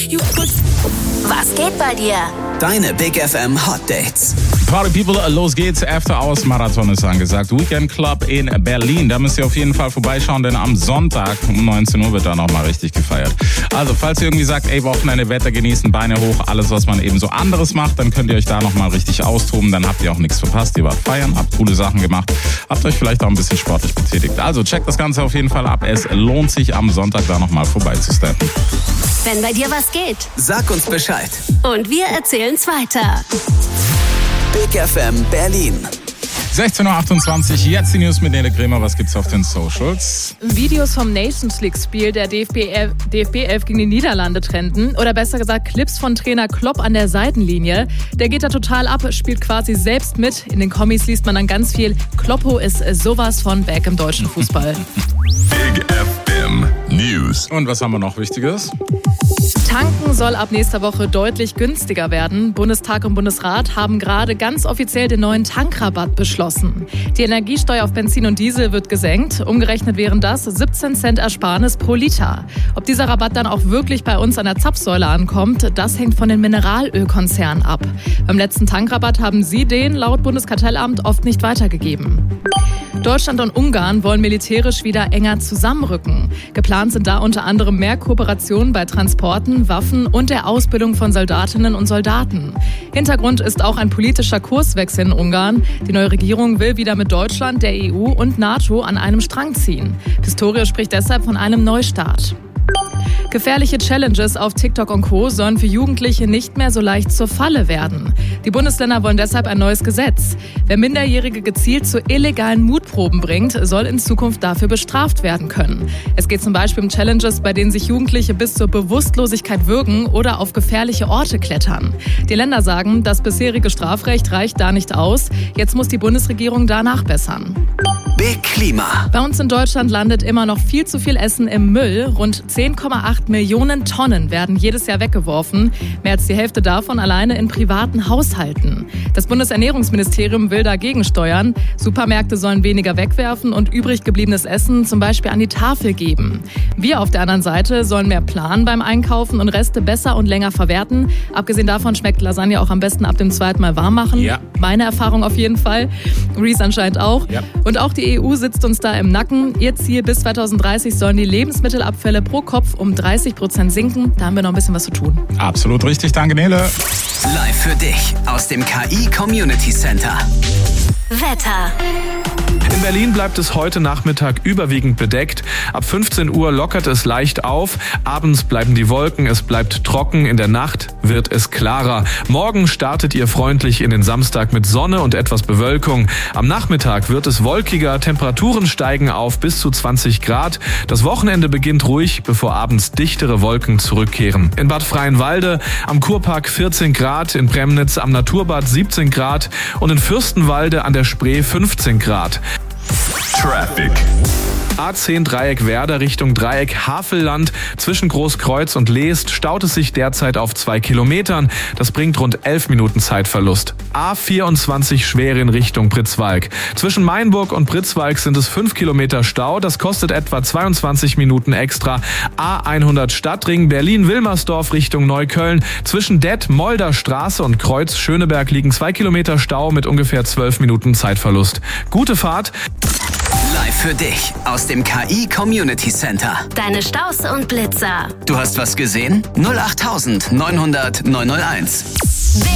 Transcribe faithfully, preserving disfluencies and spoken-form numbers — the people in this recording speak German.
Was geht bei dir? Deine Big F M Hot Dates. Party People, los geht's. After Hours Marathon ist angesagt. Weekend Club in Berlin. Da müsst ihr auf jeden Fall vorbeischauen, denn am Sonntag um neunzehn Uhr wird da nochmal richtig gefeiert. Also, falls ihr irgendwie sagt, ey, Wochenende, Wetter genießen, Beine hoch, alles, was man eben so anderes macht, dann könnt ihr euch da nochmal richtig austoben. Dann habt ihr auch nichts verpasst. Ihr wart feiern, habt coole Sachen gemacht, habt euch vielleicht auch ein bisschen sportlich betätigt. Also, checkt das Ganze auf jeden Fall ab. Es lohnt sich, am Sonntag da nochmal vorbeizusteppen. Wenn bei dir was geht, Sag uns Bescheid. und wir erzählen's weiter. Big F M Berlin. sechzehn Uhr achtundzwanzig, jetzt die News mit Nele Kremer. Was gibt's auf den Socials? Videos vom Nations League-Spiel der D F B elf gegen die Niederlande trenden. Oder besser gesagt, Clips von Trainer Klopp an der Seitenlinie. Der geht da total ab, spielt quasi selbst mit. In den Kommis liest man dann ganz viel. Kloppo ist sowas von back im deutschen Fußball. Big F M News. Und was haben wir noch Wichtiges? Tanken soll ab nächster Woche deutlich günstiger werden. Bundestag und Bundesrat haben gerade ganz offiziell den neuen Tankrabatt beschlossen. Die Energiesteuer auf Benzin und Diesel wird gesenkt. Umgerechnet wären das siebzehn Cent Ersparnis pro Liter. Ob dieser Rabatt dann auch wirklich bei uns an der Zapfsäule ankommt, das hängt von den Mineralölkonzernen ab. Beim letzten Tankrabatt haben sie den laut Bundeskartellamt oft nicht weitergegeben. Deutschland und Ungarn wollen militärisch wieder enger zusammenrücken. Geplant sind da unter anderem mehr Kooperationen bei Transporten, Waffen und der Ausbildung von Soldatinnen und Soldaten. Hintergrund ist auch ein politischer Kurswechsel in Ungarn. Die neue Regierung will wieder mit Deutschland, der E U und NATO an einem Strang ziehen. Pistorius spricht deshalb von einem Neustart. Gefährliche Challenges auf TikTok und Co. sollen für Jugendliche nicht mehr so leicht zur Falle werden. Die Bundesländer wollen deshalb ein neues Gesetz. Wer Minderjährige gezielt zu illegalen Mutproben bringt, soll in Zukunft dafür bestraft werden können. Es geht zum Beispiel um Challenges, bei denen sich Jugendliche bis zur Bewusstlosigkeit würgen oder auf gefährliche Orte klettern. Die Länder sagen, das bisherige Strafrecht reicht da nicht aus. Jetzt muss die Bundesregierung da nachbessern. Big Klima. Bei uns in Deutschland landet immer noch viel zu viel Essen im Müll. Rund zehn Komma acht Millionen Tonnen werden jedes Jahr weggeworfen. Mehr als die Hälfte davon alleine in privaten Haushalten. Das Bundesernährungsministerium will dagegen steuern. Supermärkte sollen weniger wegwerfen und übrig gebliebenes Essen zum Beispiel an die Tafel geben. Wir auf der anderen Seite sollen mehr planen beim Einkaufen und Reste besser und länger verwerten. Abgesehen davon schmeckt Lasagne auch am besten ab dem zweiten Mal warm machen. Ja. Meine Erfahrung auf jeden Fall. Reese anscheinend auch. Ja. Und auch die E U sitzt uns da im Nacken. Ihr Ziel bis zwanzig dreißig sollen die Lebensmittelabfälle pro Kopf um dreißig Prozent sinken. Da haben wir noch ein bisschen was zu tun. Absolut richtig, danke Nele. Live für dich aus dem K I Community Center. Wetter. In Berlin bleibt es heute Nachmittag überwiegend bedeckt. Ab fünfzehn Uhr lockert es leicht auf. Abends bleiben die Wolken, es bleibt trocken. In der Nacht wird es klarer. Morgen startet ihr freundlich in den Samstag mit Sonne und etwas Bewölkung. Am Nachmittag wird es wolkiger. Temperaturen steigen auf bis zu zwanzig Grad. Das Wochenende beginnt ruhig, bevor abends dichtere Wolken zurückkehren. In Bad Freienwalde am Kurpark vierzehn Grad, in Premnitz am Naturbad siebzehn Grad und in Fürstenwalde an der Spree fünfzehn Grad. Traffic. A zehn Dreieck Werder Richtung Dreieck Havelland. Zwischen Großkreuz und Leest staut es sich derzeit auf zwei Kilometern. Das bringt rund elf Minuten Zeitverlust. A vierundzwanzig Schwerin Richtung Pritzwalk. Zwischen Mainburg und Pritzwalk sind es fünf Kilometer Stau. Das kostet etwa zweiundzwanzig Minuten extra. A hundert Stadtring Berlin-Wilmersdorf Richtung Neukölln. Zwischen Det, Molder Straße und Kreuz Schöneberg liegen zwei Kilometer Stau mit ungefähr zwölf Minuten Zeitverlust. Gute Fahrt. Live für dich aus dem K I Community Center. Deine Staus und Blitzer. Du hast was gesehen? null acht neun null null neun null eins.